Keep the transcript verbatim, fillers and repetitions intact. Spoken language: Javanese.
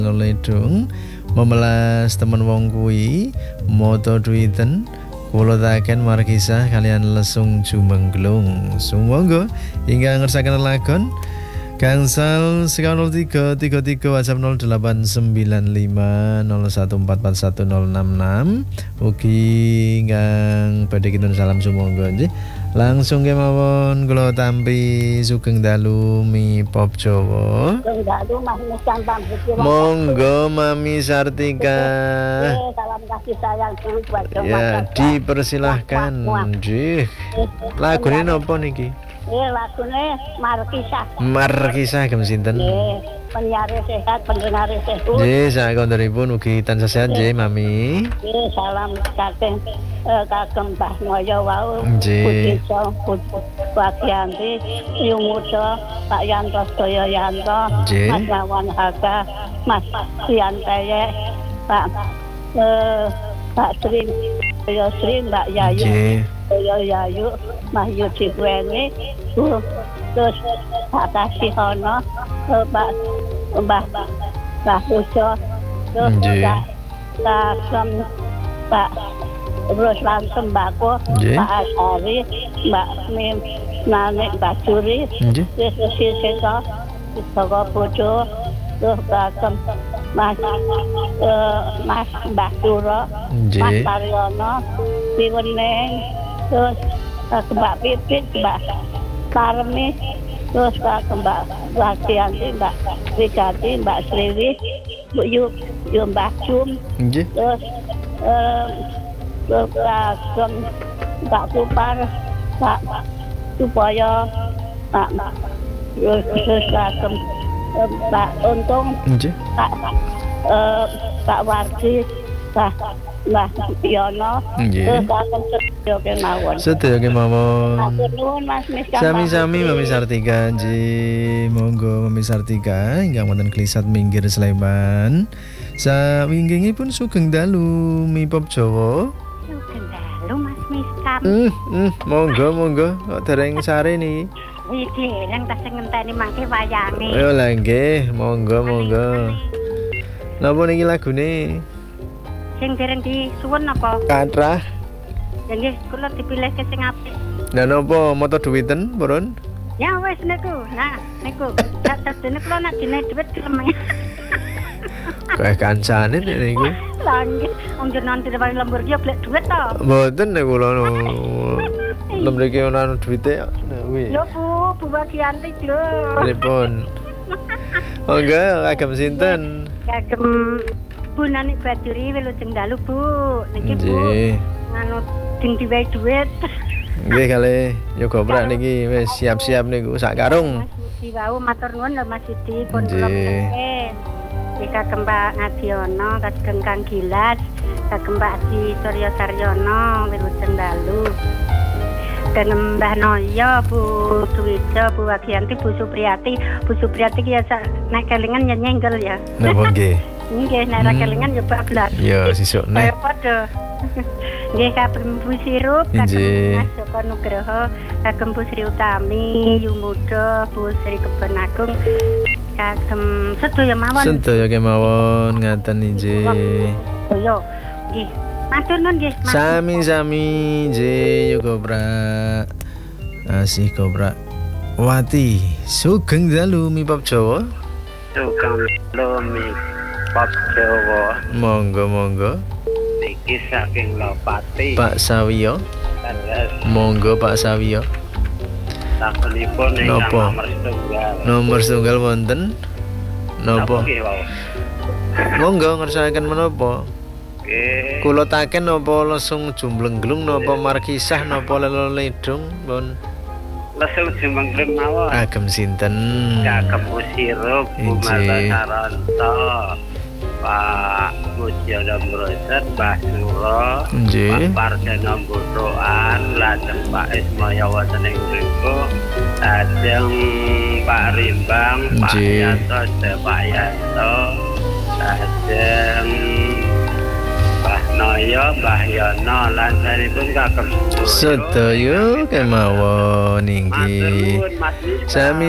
ledung memelas temen wong kuwi moto duiten kula taken markisah kalian lesung jumengglung sumangga hingga ngersaken lagon gangsal seka nol tiga tiga tiga WhatsApp nol delapan sembilan lima nol satu empat empat satu nol enam enam ugi ingkang badhe kinten salam sumangga nggih. Langsung kemawon kula tampi sugeng dalu mi pop Jawa. Sugeng dalu Mas Miskan pambuti. Monggo Mami Sartika. Salam kasih sayang dulu buat ya, dipersilahkan nggih. Lagune napa niki? Eh lagune Markisah. Markisah gem sinten? Nggih, penyiar sehat, pendengar sehat. Nggih, sakonderipun ugi tansah sehat nggih Mami. Nggih, salam saking kagem Mbah Moyo wau. Nggih. Pak Yanti, Yumudo, Pak Yanto Sedaya Yanto, Mas Lawan Haga, Mas Yanteye, Pak eh Pak Sri, Yo Sri, Mbak Yayu. Yo Yayu, Mas Yudi Bueni, Bu, terus Pak Kasihono, Pak Mbah Mbah Pujo, terus Pak Kasem, Pak Ruslan Sembako, Pak Asari, Mbak Mim, Nanik Mbak Juri, terus Sisiko, Sisoko Pujo, terus Kasem, Mas Mas Mbak Duro, Mas Taryono, Piweneng, terus Mbak Pipit, Mbak Karmi, terus Mbak Wakianti, Mbak Wigati, Mbak Sriwi, Bu Yu, Yu Mbak Jum, terus terus Mbak Supar, Pak Supoyo, Pak terus Mbak Untung, Pak Pak Wardi, Pak Mbah Yono, terus akan sedaya kemawon. Sedaya kemawon. Nuwun Mas Miskan. Sami-sami Mami Sartika nggih. Monggo Mami Sartika ingkang wonten Klisat Minggir Sleman. Sawinggingipun sugeng dalu mi pop Jawa. Sugeng dalu Mas Miskan. Eh, eh, monggo monggo kok dereng sare niki. Iki nang tas ngenteni mangke wayange. Ayo lah nggih, monggo monggo. Napa niki lagune? Sing dereng disuwun apa? Kathah. Ya nggih, kula dipilih ke sing apik. Lah napa moto duwiten, Purun? Ya wis niku. Nah, niku. Sak sedene kula nek dine dhuwit kelemeng. Kae kancane niku. Lah nggih, wong jenengan direwangi lembur ki blek dhuwit to. Mboten nek kula no. Lembur ki ana dhuwite kuwi. Lho Bu, Bu Bagianti lho. Pripun? Monggo kagem sinten? Kagem Bu Nanik Bajuri wilujeng dalu Bu. Niki Bu. Anu ding diwehi dhuwit. Nggih kalih yoga prak niki wis siap-siap niku sak karung. Mas Yudi wau matur nuwun lho Mas Yudi pun kula nggih. Ika Kembak Ngadiono, kagem Kang Gilas, kagem Pak Di Surya Saryono wilujeng dalu. Dan Mbah Noyo, Bu Suwijo, Bu Wagianti, Bu Supriyati, Bu Supriyati ki ya nek kelingan nyenyenggel ya. Napa nggih? Nggih, nek ra kelingan ya bablas. Ya sesuk nek. Padha. Nggih kagem Bu Sirup, kagem Mas Joko Nugroho, kagem Bu Sri Utami, Yumudo, Bu Sri Kebon Agung, kagem sedaya mawon. Sedaya kemawon ngaten nggih. Yo, nggih. Matur nuwun nggih. Sami-sami nggih yoga prak. Asih Kobra Wati sugeng dalu mi pop Jawa. Sugeng dalu mi pop Jawa. Monggo monggo. Niki saking Lopati. Pak Sawiyo. Monggo Pak Sawiyo. Sakenipun ingkang nomor setunggal. Nomor setunggal wonten napa? Monggo ngersakaken menapa? Nggih. Kula taken napa langsung jumblengglung napa markisah napa lelo ledung pun. Langsung jumblengglung mawon. Agem sinten? Kagem Usirup, Bu Martasaranto. Pak Mujiono Mroset, Mbah Suro, Pak Pardana Butuan, lajeng Pak Ismaya wonten ing mriku, lajeng Pak Rimbang, Pak Yanto, Pak Yanto, lajeng Mbah Noyo, Mbah Yono, lan sanipun kagem sedaya kemawon inggih. Sami